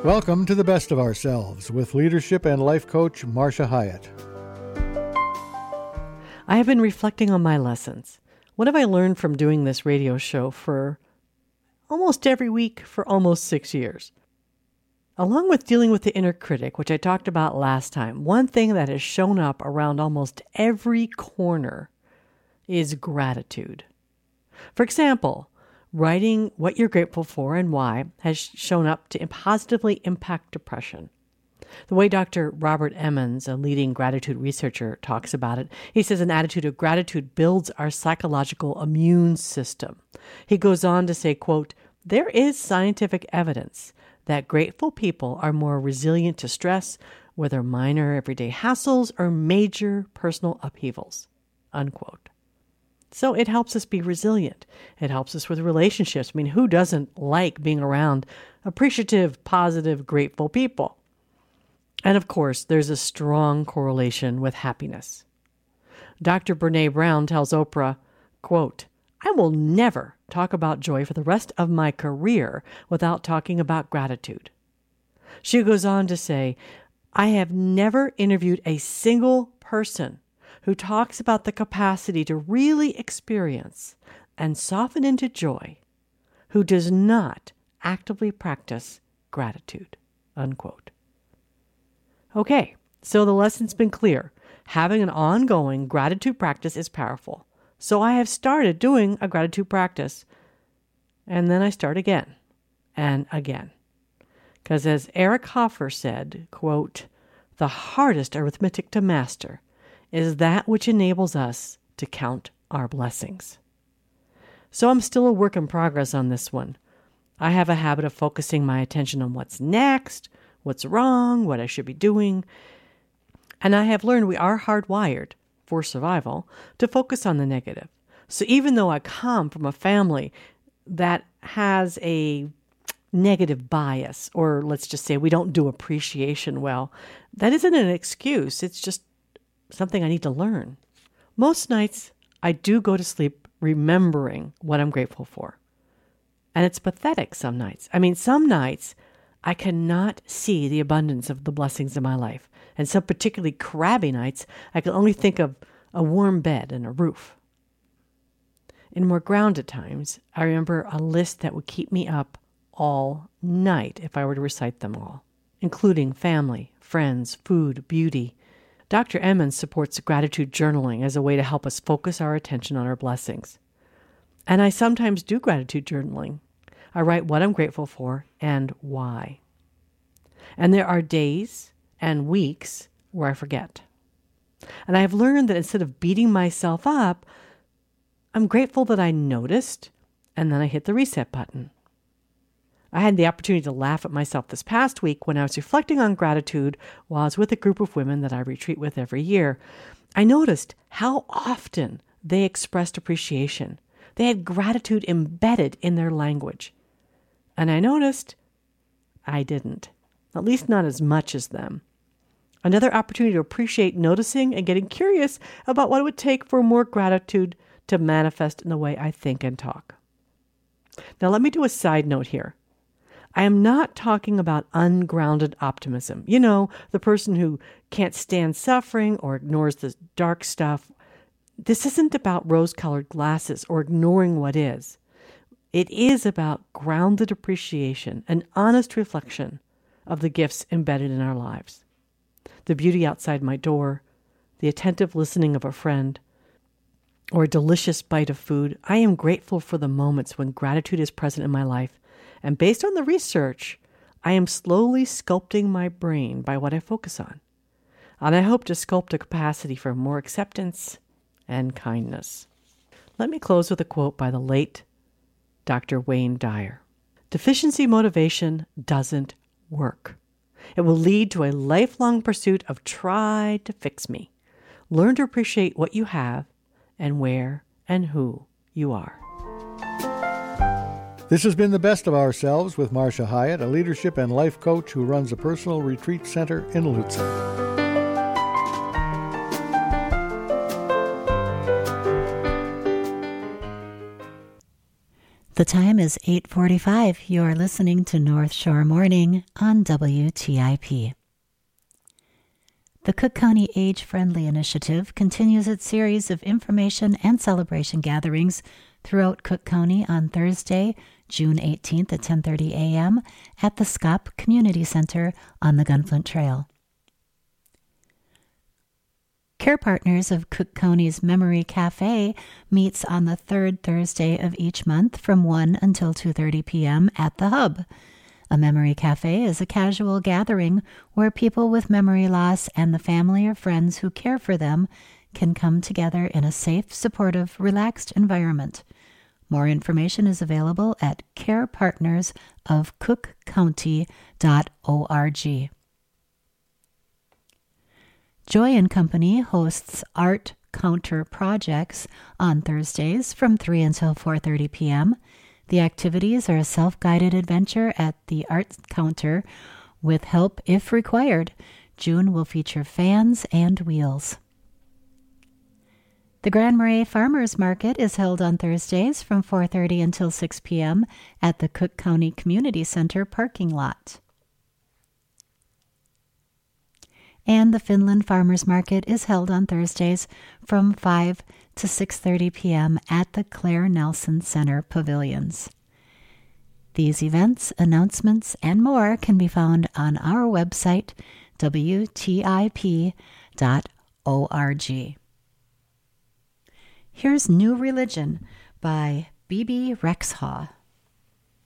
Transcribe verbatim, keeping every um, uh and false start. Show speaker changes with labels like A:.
A: Welcome to the Best of Ourselves with leadership and life coach Marcia Hyatt.
B: I have been reflecting on my lessons. What have I learned from doing this radio show for almost every week for almost six years? Along with dealing with the inner critic, which I talked about last time, one thing that has shown up around almost every corner is gratitude. For example, writing what you're grateful for and why has shown up to positively impact depression. The way Doctor Robert Emmons, a leading gratitude researcher, talks about it, he says an attitude of gratitude builds our psychological immune system. He goes on to say, quote, "There is scientific evidence that grateful people are more resilient to stress, whether minor everyday hassles or major personal upheavals," unquote. So it helps us be resilient. It helps us with relationships. I mean, who doesn't like being around appreciative, positive, grateful people? And of course, there's a strong correlation with happiness. Doctor Brene Brown tells Oprah, quote, "I will never talk about joy for the rest of my career without talking about gratitude." She goes on to say, "I have never interviewed a single person who talks about the capacity to really experience and soften into joy who does not actively practice gratitude," unquote. Okay, so the lesson's been clear. Having an ongoing gratitude practice is powerful. So I have started doing a gratitude practice. And then I start again and again. Because as Eric Hoffer said, quote, "The hardest arithmetic to master is that which enables us to count our blessings." So I'm still a work in progress on this one. I have a habit of focusing my attention on what's next, what's wrong, what I should be doing. And I have learned we are hardwired, for survival, to focus on the negative. So even though I come from a family that has a negative bias, or let's just say we don't do appreciation well, that isn't an excuse. It's just something I need to learn. Most nights, I do go to sleep remembering what I'm grateful for. And it's pathetic some nights. I mean, some nights I cannot see the abundance of the blessings in my life. And some particularly crabby nights, I can only think of a warm bed and a roof. In more grounded times, I remember a list that would keep me up all night if I were to recite them all, including family, friends, food, beauty. Doctor Emmons supports gratitude journaling as a way to help us focus our attention on our blessings. And I sometimes do gratitude journaling. I write what I'm grateful for and why. And there are days and weeks where I forget. And I have learned that instead of beating myself up, I'm grateful that I noticed, and then I hit the reset button. I had the opportunity to laugh at myself this past week when I was reflecting on gratitude while I was with a group of women that I retreat with every year. I noticed how often they expressed appreciation. They had gratitude embedded in their language. And I noticed I didn't, at least not as much as them. Another opportunity to appreciate noticing and getting curious about what it would take for more gratitude to manifest in the way I think and talk. Now, let me do a side note here. I am not talking about ungrounded optimism. You know, the person who can't stand suffering or ignores the dark stuff. This isn't about rose-colored glasses or ignoring what is. It is about grounded appreciation, an honest reflection of the gifts embedded in our lives. The beauty outside my door, the attentive listening of a friend, or a delicious bite of food. I am grateful for the moments when gratitude is present in my life. And based on the research, I am slowly sculpting my brain by what I focus on. And I hope to sculpt a capacity for more acceptance and kindness. Let me close with a quote by the late Doctor Wayne Dyer. "Deficiency motivation doesn't work. It will lead to a lifelong pursuit of try to fix me. Learn to appreciate what you have and where and who you are."
A: This has been The Best of Ourselves with Marcia Hyatt, a leadership and life coach who runs a personal retreat center in Lutzer.
C: The time is eight forty-five. You are listening to North Shore Morning on W T I P. The Cook County Age-Friendly Initiative continues its series of information and celebration gatherings throughout Cook County on Thursday, June eighteenth at ten thirty a.m. at the Scop Community Center on the Gunflint Trail. Care Partners of Cook County's Memory Cafe meets on the third Thursday of each month from one until two thirty p.m. at the Hub. A memory cafe is a casual gathering where people with memory loss and the family or friends who care for them can come together in a safe, supportive, relaxed environment. More information is available at care partners of cook county dot org. Joy and Company hosts Art Counter projects on Thursdays from three until four thirty p.m. The activities are a self-guided adventure at the Art Counter with help if required. June will feature fans and wheels. The Grand Marais Farmers Market is held on Thursdays from four thirty until six p.m. at the Cook County Community Center parking lot. And the Finland Farmers Market is held on Thursdays from five to six thirty p.m. at the Claire Nelson Center pavilions. These events, announcements, and more can be found on our website, W T I P dot org. Here's New Religion by B B Rexhaw.